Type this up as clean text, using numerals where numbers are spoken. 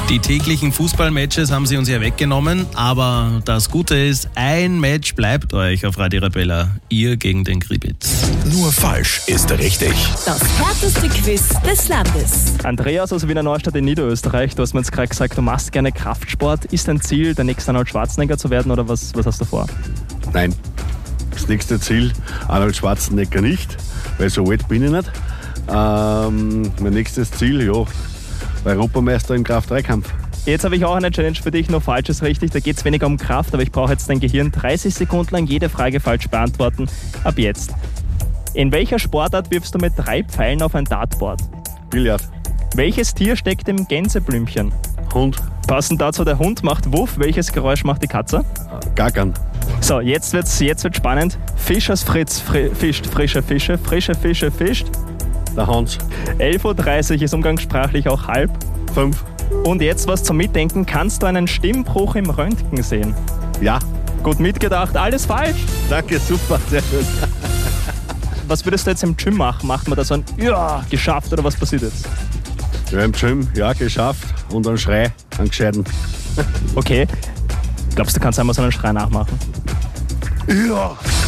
Die täglichen Fußballmatches haben sie uns ja weggenommen, aber das Gute ist, ein Match bleibt euch auf Radio Arabella. Ihr gegen den Kribitz. Nur falsch ist richtig. Das härteste Quiz des Landes. Andreas aus Wiener Neustadt in Niederösterreich, du hast mir jetzt gerade gesagt, du machst gerne Kraftsport. Ist dein Ziel, der nächste Arnold Schwarzenegger zu werden oder was hast du vor? Nein, das nächste Ziel, Arnold Schwarzenegger nicht, weil so alt bin ich nicht. Mein nächstes Ziel, ja, Europameister im Kraft-3-Kampf. Jetzt habe ich auch eine Challenge für dich, nur falsch ist richtig. Da geht es weniger um Kraft, aber ich brauche jetzt dein Gehirn. 30 Sekunden lang jede Frage falsch beantworten. Ab jetzt. In welcher Sportart wirfst du mit 3 Pfeilen auf ein Dartboard? Billard. Welches Tier steckt im Gänseblümchen? Hund. Passend dazu, der Hund macht Wuff. Welches Geräusch macht die Katze? Gackern. So, jetzt wird's spannend. Fischers Fritz fischt frische Fische, frische Fische fischt. Der Hans. 11.30 Uhr ist umgangssprachlich auch halb. 5. Und jetzt was zum Mitdenken. Kannst du einen Stimmbruch im Röntgen sehen? Ja. Gut mitgedacht, alles falsch. Danke, super, sehr schön. Was würdest du jetzt im Gym machen? Macht man da so ein Ja, geschafft oder was passiert jetzt? Ja, im Gym, ja, geschafft. Und einen Schrei, einen gescheiten. Okay. Glaubst du, kannst einmal so einen Schrei nachmachen? Ja.